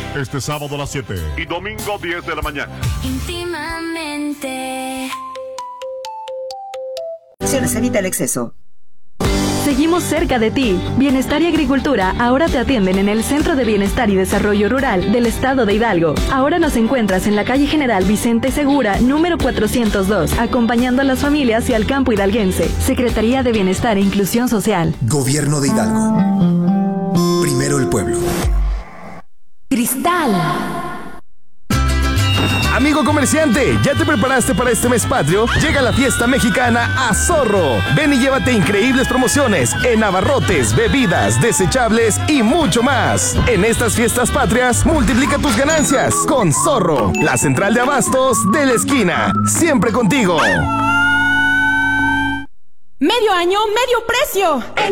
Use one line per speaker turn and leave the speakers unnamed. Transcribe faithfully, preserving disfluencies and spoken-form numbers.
Este sábado a las siete y domingo diez de la mañana.
Íntimamente.
Evita el exceso.
Seguimos cerca de ti. Bienestar y Agricultura ahora te atienden en el Centro de Bienestar y Desarrollo Rural del Estado de Hidalgo. Ahora nos encuentras en la calle General Vicente Segura, número cuatrocientos dos, acompañando a las familias y al campo hidalguense. Secretaría de Bienestar e Inclusión Social.
Gobierno de Hidalgo. Primero el pueblo.
Cristal.
Amigo comerciante, ¿ya te preparaste para este mes patrio? Llega la fiesta mexicana a Zorro. Ven y llévate increíbles promociones en abarrotes, bebidas, desechables y mucho más. En estas fiestas patrias, multiplica tus ganancias con Zorro, la central de abastos de la esquina. Siempre contigo.
Medio año, medio precio.